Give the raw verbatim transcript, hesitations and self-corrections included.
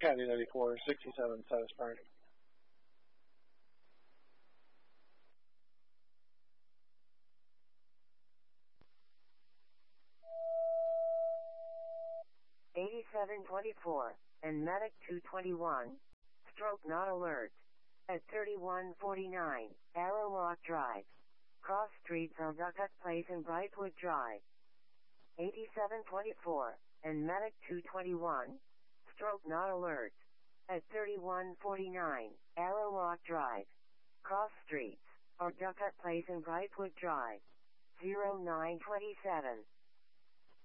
County ninety-four, sixty-seven, Cyrus Park. eighty-seven twenty-four, and Medic two twenty-one. Stroke not alert. At thirty-one forty-nine, Arrowwalk Drive. Cross streets on Duckett Place and Brightwood Drive. eighty-seven twenty-four, and Medic two twenty-one. Stroke not alert. At thirty-one forty-nine, Arrowwalk Drive. Cross streets, or Duckett Place and Brightwood Drive. zero nine twenty-seven.